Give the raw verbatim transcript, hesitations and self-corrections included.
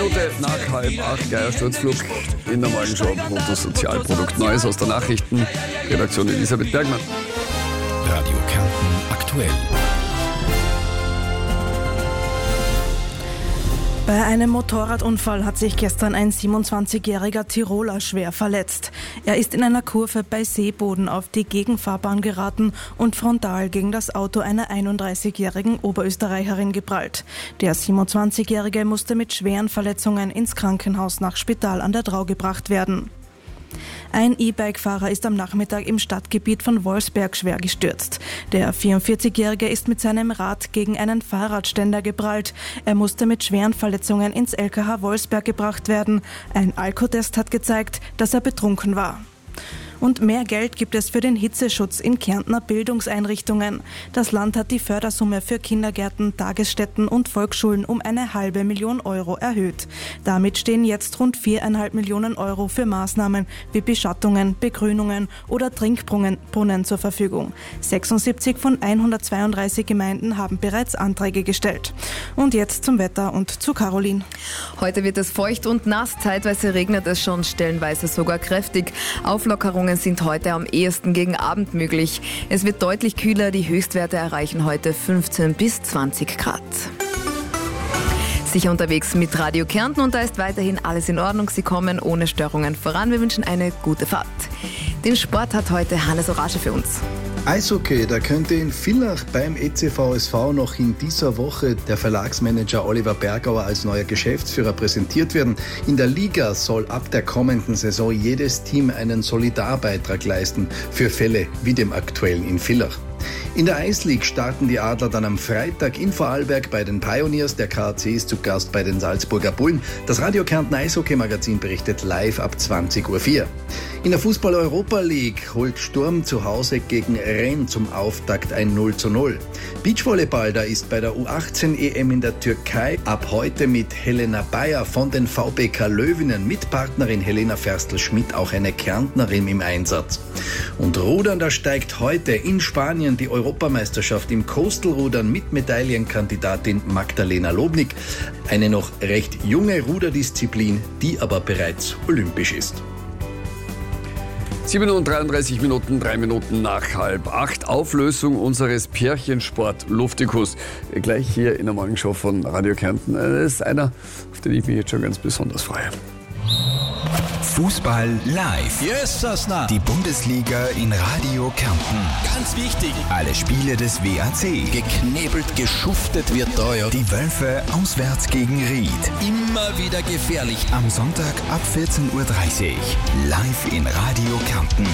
Minute nach halb acht, Geiersturzflug in der Morgenshow. Bruttosozialprodukt Neues aus der Nachrichten. Redaktion Elisabeth Bergmann. Radio Kärnten aktuell. Bei einem Motorradunfall hat sich gestern ein siebenundzwanzigjähriger Tiroler schwer verletzt. Er ist in einer Kurve bei Seeboden auf die Gegenfahrbahn geraten und frontal gegen das Auto einer einunddreißigjährigen Oberösterreicherin geprallt. Der siebenundzwanzigjährige musste mit schweren Verletzungen ins Krankenhaus nach Spital an der Drau gebracht werden. Ein E-Bike-Fahrer ist am Nachmittag im Stadtgebiet von Wolfsberg schwer gestürzt. Der vierundvierzigjährige ist mit seinem Rad gegen einen Fahrradständer geprallt. Er musste mit schweren Verletzungen ins L K H Wolfsberg gebracht werden. Ein Alkotest hat gezeigt, dass er betrunken war. Und mehr Geld gibt es für den Hitzeschutz in Kärntner Bildungseinrichtungen. Das Land hat die Fördersumme für Kindergärten, Tagesstätten und Volksschulen um eine halbe Million Euro erhöht. Damit stehen jetzt rund viereinhalb Millionen Euro für Maßnahmen wie Beschattungen, Begrünungen oder Trinkbrunnen Brunnen zur Verfügung. sechsundsiebzig von hundertzweiunddreißig Gemeinden haben bereits Anträge gestellt. Und jetzt zum Wetter und zu Caroline. Heute wird es feucht und nass, zeitweise regnet es schon, stellenweise sogar kräftig. Auflockerungen sind heute am ehesten gegen Abend möglich. Es wird deutlich kühler, die Höchstwerte erreichen heute fünfzehn bis zwanzig Grad. Sicher unterwegs mit Radio Kärnten und da ist weiterhin alles in Ordnung. Sie kommen ohne Störungen voran. Wir wünschen eine gute Fahrt. Den Sport hat heute Hannes Orage für uns. Eishockey, da könnte in Villach beim E C V S V noch in dieser Woche der Verlagsmanager Oliver Bergauer als neuer Geschäftsführer präsentiert werden. In der Liga soll ab der kommenden Saison jedes Team einen Solidarbeitrag leisten für Fälle wie dem aktuellen in Villach. In der Ice League starten die Adler dann am Freitag in Vorarlberg bei den Pioneers. Der K A C ist zu Gast bei den Salzburger Bullen. Das Radio Kärnten Eishockey-Magazin berichtet live ab zwanzig Uhr vier. In der Fußball-Europa League holt Sturm zu Hause gegen Rennes zum Auftakt ein null zu null. Beachvolleyball, da ist bei der U achtzehn E M in der Türkei ab heute mit Helena Bayer von den V B K Löwinnen mit Partnerin Helena Ferstl-Schmidt auch eine Kärntnerin im Einsatz. Und Rudern, da steigt heute in Spanien die Europameisterschaft im Coastal-Rudern mit Medaillenkandidatin Magdalena Lobnik. Eine noch recht junge Ruderdisziplin, die aber bereits olympisch ist. sieben und dreiunddreißig Minuten, drei Minuten nach halb acht. Auflösung unseres Pärchensport Luftikus. Gleich hier in der Morgenshow von Radio Kärnten. Das ist einer, auf den ich mich jetzt schon ganz besonders freue. Fußball live. Yes, Sasna. Die Bundesliga in Radio Kärnten. Ganz wichtig. Alle Spiele des W A C. Geknebelt, geschuftet wird da, ja. Die Wölfe auswärts gegen Ried. Immer wieder gefährlich. Am Sonntag ab vierzehn Uhr dreißig. Live in Radio Kärnten.